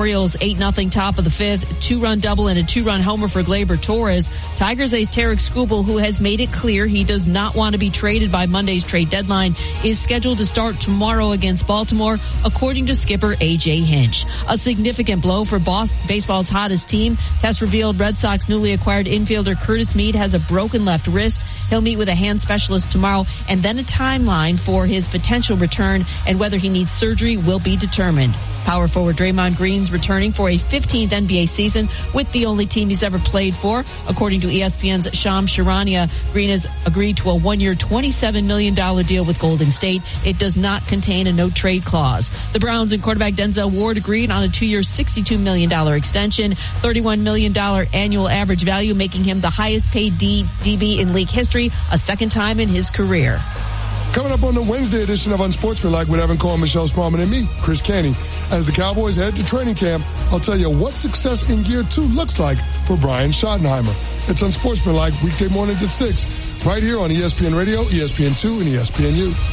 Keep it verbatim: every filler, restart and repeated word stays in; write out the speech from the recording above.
Orioles eight nothing top of the fifth, two-run double and a two-run homer for Gleyber Torres. Tigers ace Tarek Skubal, who has made it clear he does not want to be traded by Monday's trade deadline, is scheduled to start tomorrow against Baltimore, according to skipper A J Hinch. A significant blow for Boston, baseball's hottest team. Tests revealed Red Sox newly acquired infielder Curtis Mead has a broken left wrist. He'll meet with a hand specialist tomorrow, and then a timeline for his potential return and whether he needs surgery will be determined. Power forward Draymond Green's returning for a fifteenth N B A season with the only team he's ever played for. According to E S P N's Shams Charania, Green has agreed to a one-year twenty-seven million dollars deal with Golden State. It does not contain a no-trade clause. The Browns and quarterback Denzel Ward agreed on a two-year sixty-two million dollars extension, thirty-one million dollars annual average value, making him the highest-paid D B in league history, a second time in his career. Coming up on the Wednesday edition of Unsportsmanlike with Evan Cohen, Michelle Sparman, and me, Chris Canty. As the Cowboys head to training camp, I'll tell you what success in year two looks like for Brian Schottenheimer. It's Unsportsmanlike weekday mornings at six, right here on E S P N Radio, E S P N two, and E S P N U.